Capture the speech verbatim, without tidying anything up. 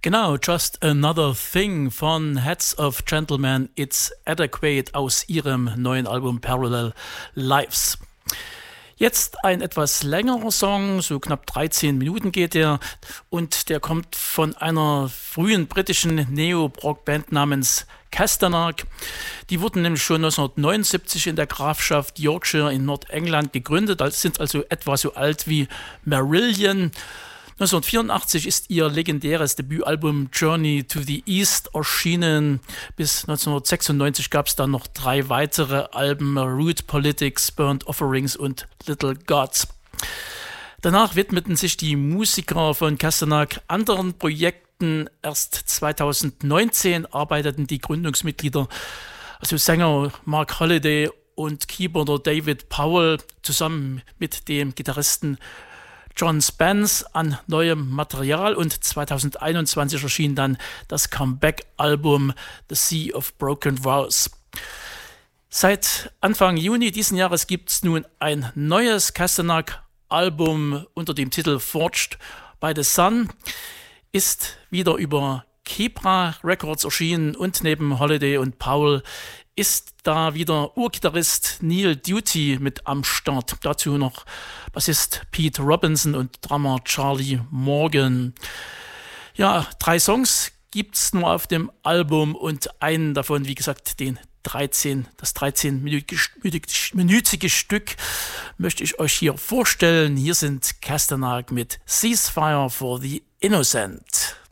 Genau, Just Another Thing von Heads of Gentlemen, It's Adequate aus ihrem neuen Album Parallel Lives. Jetzt ein etwas längerer Song, so knapp dreizehn Minuten geht der, und der kommt von einer frühen britischen Neo-Prog-Band namens Castanak. Die wurden nämlich schon neunzehnhundertneunundsiebzig in der Grafschaft Yorkshire in Nordengland gegründet, sind also etwa so alt wie Marillion. neunzehnhundertvierundachtzig ist ihr legendäres Debütalbum Journey to the East erschienen. Bis neunzehnhundertsechsundneunzig gab es dann noch drei weitere Alben: Root Politics, Burnt Offerings und Little Gods. Danach widmeten sich die Musiker von Castanak anderen Projekten. Erst zweitausendneunzehn arbeiteten die Gründungsmitglieder, also Sänger Mark Holliday und Keyboarder David Powell, zusammen mit dem Gitarristen John Spence an neuem Material, und zweitausendeinundzwanzig erschien dann das Comeback-Album The Sea of Broken Vows. Seit Anfang Juni diesen Jahres gibt es nun ein neues Castanak-Album unter dem Titel Forged by the Sun, ist wieder über Kebra Records erschienen, und neben Holiday und Powell ist da wieder Urgitarrist Neil Duty mit am Start. Dazu noch Bassist Pete Robinson und Drummer Charlie Morgan. Ja, drei Songs gibt es nur auf dem Album, und einen davon, wie gesagt, den dreizehn, das dreizehn-minütige Stück möchte ich euch hier vorstellen. Hier sind Castanak mit Ceasefire for the Innocent.